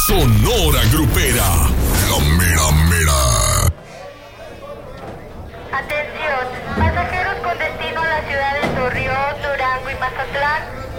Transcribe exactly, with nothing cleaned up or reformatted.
Sonora Grupera. La mera mera. Atención, pasajeros con destino a las ciudades de Torreón, Durango y Mazatlán.